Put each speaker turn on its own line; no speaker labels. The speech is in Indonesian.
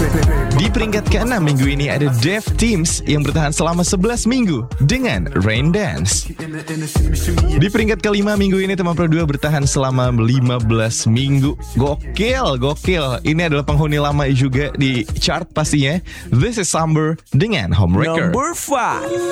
Di peringkat ke-6 minggu ini ada Dev Teams yang bertahan selama 11 minggu dengan Rain Dance. Di peringkat ke-5 minggu ini Teman Pro 2 bertahan selama 15 minggu. Gokil. Ini adalah penghuni lama juga di chart pastinya. This is Summer dengan Homewrecker.
Number 5.